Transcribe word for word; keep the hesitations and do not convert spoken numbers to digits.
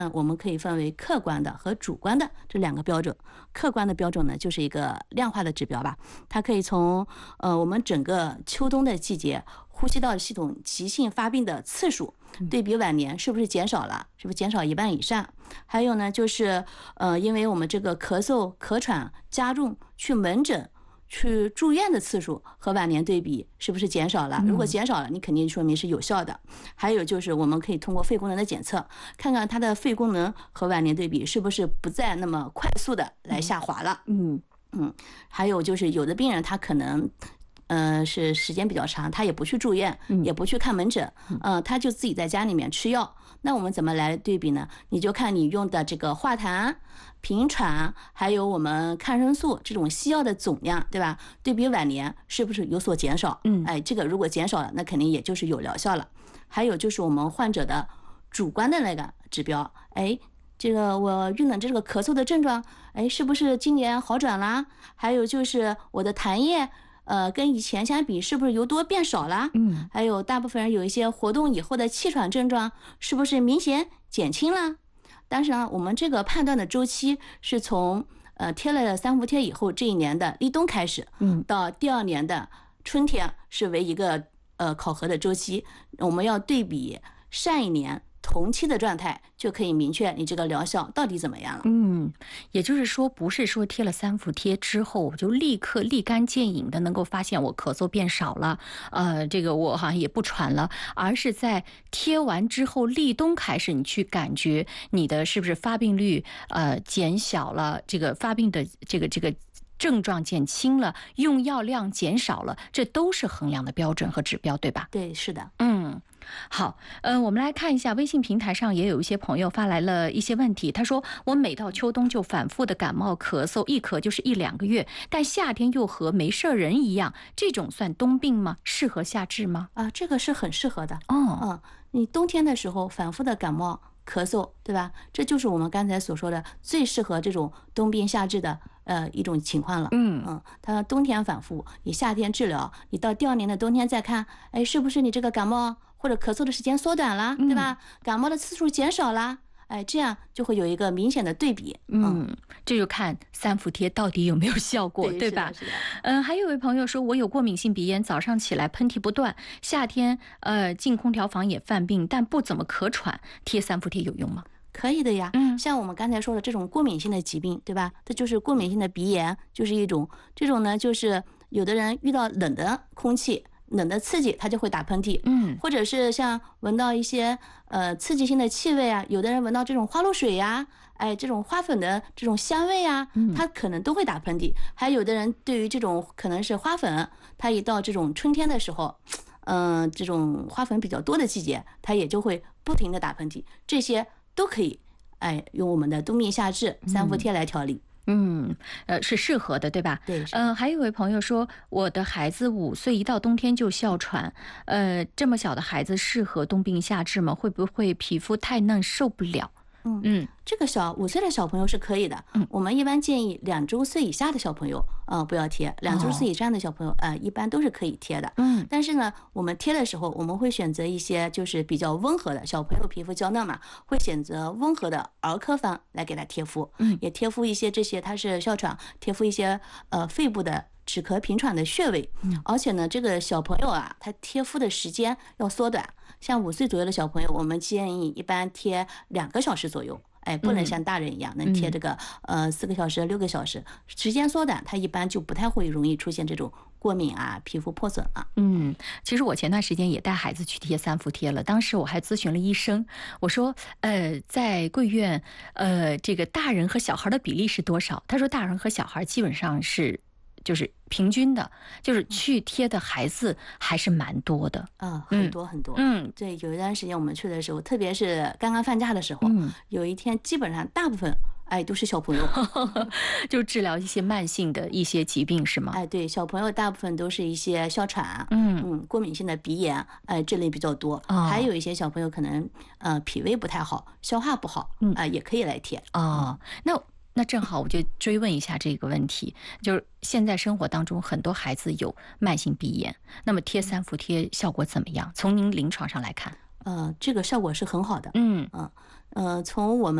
嗯，我们可以分为客观的和主观的这两个标准。客观的标准呢，就是一个量化的指标吧，它可以从呃我们整个秋冬的季节呼吸道系统急性发病的次数对比往年是不是减少了，是不是减少一半以上？还有呢，就是呃因为我们这个咳嗽、咳喘加重，去门诊去住院的次数和往年对比是不是减少了？如果减少了，你肯定说明是有效的。还有就是我们可以通过肺功能的检测，看看它的肺功能和往年对比是不是不再那么快速的来下滑了。 嗯嗯，还有就是有的病人他可能。呃，是时间比较长，他也不去住院，也不去看门诊，呃，他就自己在家里面吃药。那我们怎么来对比呢？你就看你用的这个化痰、平喘，还有我们抗生素这种西药的总量，对吧？对比往年是不是有所减少？ 嗯， 哎，这个如果减少了，那肯定也就是有疗效了。还有就是我们患者的主观的那个指标，哎。这个我遇冷这个咳嗽的症状，哎，是不是今年好转啦？还有就是我的痰液。呃，跟以前相比，是不是由多变少了？ 嗯， 还有大部分人有一些活动以后的气喘症状，是不是明显减轻了？但是呢，我们这个判断的周期是从呃贴了三伏贴以后这一年的立冬开始， 嗯， 到第二年的春天是为一个呃考核的周期，我们要对比上一年。同期的状态就可以明确你这个疗效到底怎么样了。 嗯，也就是说，不是说贴了三伏贴之后，我就立刻立竿见影的能够发现我咳嗽变少了，呃，这个我好像也不喘了，而是在贴完之后立冬开始，你去感觉你的是不是发病率呃减小了，这个发病的这个这个。症状减轻了，用药量减少了，这都是衡量的标准和指标，对吧？ 对，是的。 嗯，好，呃，我们来看一下微信平台上也有一些朋友发来了一些问题。他说，我每到秋冬就反复的感冒咳嗽，一咳就是一两个月，但夏天又和没事人一样，这种算冬病吗？适合夏治吗？ 啊，这个是很适合的。 哦， 嗯，你冬天的时候反复的感冒。咳嗽，对吧？这就是我们刚才所说的最适合这种冬病夏治的呃一种情况了。 嗯嗯，它冬天反复，你夏天治疗，你到第二年的冬天再看，哎，是不是你这个感冒或者咳嗽的时间缩短了，对吧？感冒的次数减少了。哎，这样就会有一个明显的对比。 嗯，嗯这就看三伏贴到底有没有效果， 对, 对吧？ 是的。 嗯、呃，还有一位朋友说，我有过敏性鼻炎，早上起来喷嚏不断，夏天呃进空调房也犯病，但不怎么咳喘，贴三伏贴有用吗？ 可以的呀。 嗯， 像我们刚才说的这种过敏性的疾病，对吧？这就是过敏性的鼻炎，就是一种这种呢，就是有的人遇到冷的空气。冷的刺激，它就会打喷嚏， 嗯， 或者是像闻到一些呃刺激性的气味啊，有的人闻到这种花露水呀、啊，哎，这种花粉的这种香味啊，他可能都会打喷嚏。还有的人对于这种可能是花粉，他一到这种春天的时候，嗯、呃，这种花粉比较多的季节，他也就会不停的打喷嚏。这些都可以，哎，用我们的冬病夏治三伏贴来调理。 嗯，呃，是适合的，对吧？ 对， 嗯、呃，还有一位朋友说，我的孩子五岁，一到冬天就哮喘，呃，这么小的孩子适合冬病夏治吗？会不会皮肤太嫩受不了？ 嗯嗯，这个小五岁的小朋友是可以的。嗯，我们一般建议两周岁以下的小朋友，呃，不要贴；两周岁以上的小朋友，呃，一般都是可以贴的。 嗯， 但是呢，我们贴的时候，我们会选择一些就是比较温和的，小朋友皮肤娇嫩嘛，会选择温和的儿科方来给他贴敷。嗯，也贴敷一些这些，他是哮喘，贴敷一些呃肺部的止咳平喘的穴位。嗯，而且呢，这个小朋友啊，他贴敷的时间要缩短。像五岁左右的小朋友，我们建议一般贴两个小时左右，哎，不能像大人一样、嗯、能贴这个呃四个小时、六个小时，时间缩短，它一般就不太会容易出现这种过敏啊、皮肤破损啊。 嗯，其实我前段时间也带孩子去贴三伏贴了，当时我还咨询了医生，我说，呃，在贵院，呃，这个大人和小孩的比例是多少？他说，大人和小孩基本上是。就是平均的，就是去贴的孩子还是蛮多的啊、嗯，很多很多。 嗯， 对，有一段时间我们去的时候，特别是刚刚放假的时候， 嗯， 有一天基本上大部分哎都是小朋友， 就治疗一些慢性的一些疾病是吗？ 哎，对，小朋友大部分都是一些哮喘， 嗯嗯，过敏性的鼻炎，哎，这类比较多。 哦、 还有一些小朋友可能呃脾胃不太好，消化不好，嗯啊、呃，也可以来贴。 哦，那。那正好我就追问一下这个问题，就是现在生活当中很多孩子有慢性鼻炎，那么贴三伏贴效果怎么样？从您临床上来看。 呃，这个效果是很好的。 嗯嗯呃，从我们